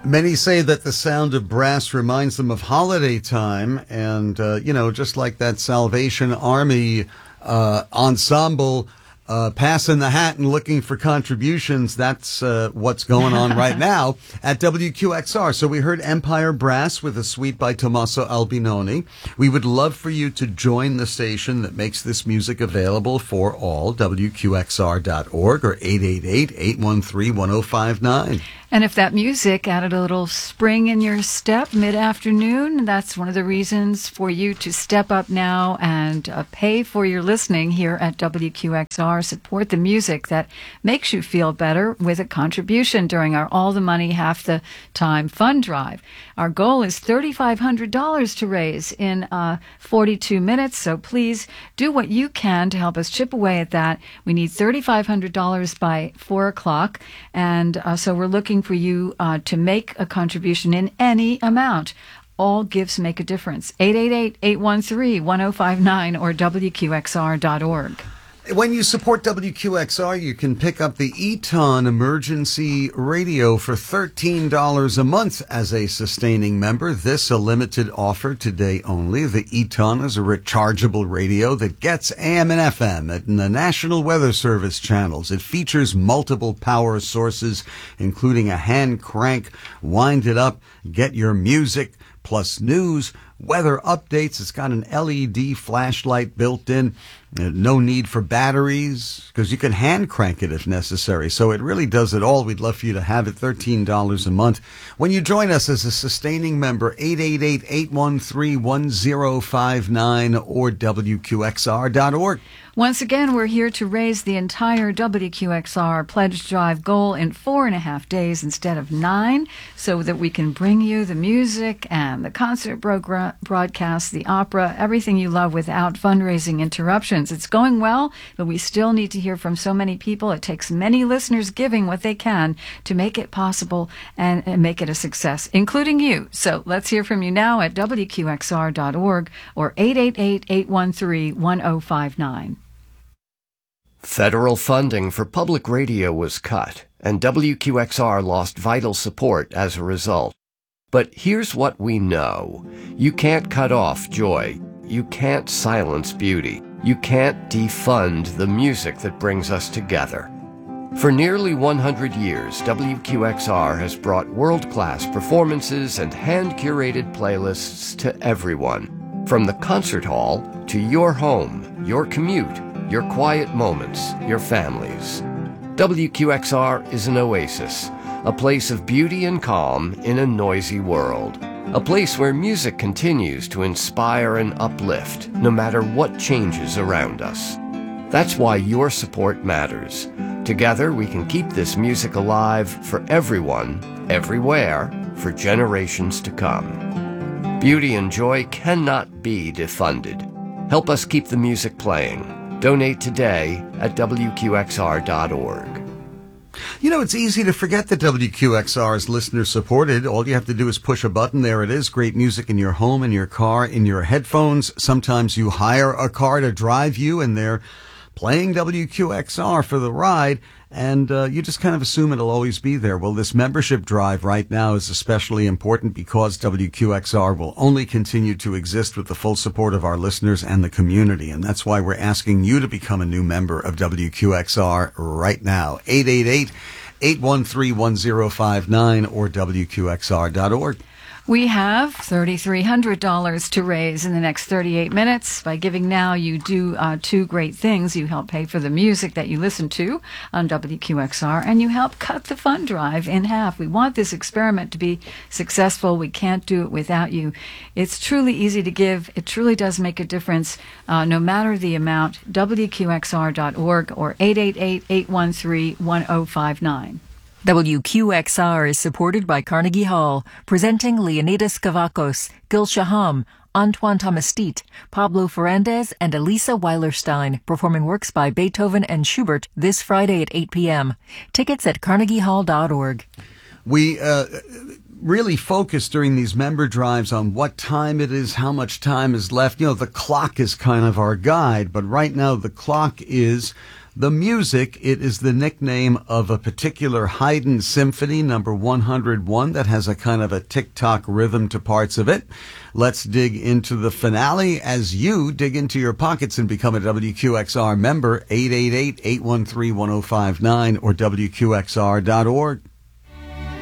Many say that the sound of brass reminds them of holiday time, and, just like that Salvation Army ensemble passing the hat and looking for contributions, that's what's going on right now at WQXR. So we heard Empire Brass with a suite by Tommaso Albinoni. We would love for you to join the station that makes this music available for all, WQXR.org or 888-813-1059. And if that music added a little spring in your step mid-afternoon, that's one of the reasons for you to step up now and pay for your listening here at WQXR. Support the music that makes you feel better with a contribution during our All the Money, Half the Time fund drive. Our goal is $3,500 to raise in 42 minutes, so please do what you can to help us chip away at that. We need $3,500 by 4 o'clock, and so we're looking for you to make a contribution in any amount. All gifts make a difference. 888-813-1059 or WQXR.org. When you support WQXR, you can pick up the Eton Emergency Radio for $13 a month as a sustaining member. This a limited offer today only. The Eton is a rechargeable radio that gets AM and FM at the National Weather Service channels. It features multiple power sources, including a hand crank, wind it up, get your music, plus news, weather updates. It's got an LED flashlight built in. No need for batteries, because you can hand crank it if necessary. So it really does it all. We'd love for you to have it, $13 a month. When you join us as a sustaining member, 888-813-1059 or WQXR.org. Once again, we're here to raise the entire WQXR Pledge Drive goal in 4.5 days instead of 9, so that we can bring you the music and the concert broadcast, the opera, everything you love without fundraising interruptions. It's going well, but we still need to hear from so many people. It takes many listeners giving what they can to make it possible and make it a success, including you. So let's hear from you now at WQXR.org or 888-813-1059. Federal funding for public radio was cut, and WQXR lost vital support as a result. But here's what we know. You can't cut off joy. You can't silence beauty. You can't defund the music that brings us together. For nearly 100 years, WQXR has brought world-class performances and hand-curated playlists to everyone, from the concert hall to your home, your commute, your quiet moments, your families. WQXR is an oasis, a place of beauty and calm in a noisy world. A place where music continues to inspire and uplift, no matter what changes around us. That's why your support matters. Together, we can keep this music alive for everyone, everywhere, for generations to come. Beauty and joy cannot be defunded. Help us keep the music playing. Donate today at WQXR.org. You know, it's easy to forget that WQXR is listener-supported. All you have to do is push a button. There it is. Great music in your home, in your car, in your headphones. Sometimes you hire a car to drive you, and they're playing WQXR for the ride, and you just kind of assume it'll always be there. Well, this membership drive right now is especially important because WQXR will only continue to exist with the full support of our listeners and the community, and that's why we're asking you to become a new member of WQXR right now. 888-813-1059 or WQXR.org. We have $3,300 to raise in the next 38 minutes. By giving now, you do two great things. You help pay for the music that you listen to on WQXR, and you help cut the fund drive in half. We want this experiment to be successful. We can't do it without you. It's truly easy to give. It truly does make a difference, no matter the amount. WQXR.org or 888-813-1059. WQXR is supported by Carnegie Hall, presenting Leonidas Kavakos, Gil Shaham, Antoine Tomastit, Pablo Ferrandez, and Elisa Weilerstein, performing works by Beethoven and Schubert this Friday at 8 p.m. Tickets at carnegiehall.org. We really focus during these member drives on what time it is, how much time is left. You know, the clock is kind of our guide, but right now the clock is The music, it is the nickname of a particular Haydn symphony, number 101, that has a kind of a tick-tock rhythm to parts of it. Let's dig into the finale as you dig into your pockets and become a WQXR member, 888-813-1059 or WQXR.org.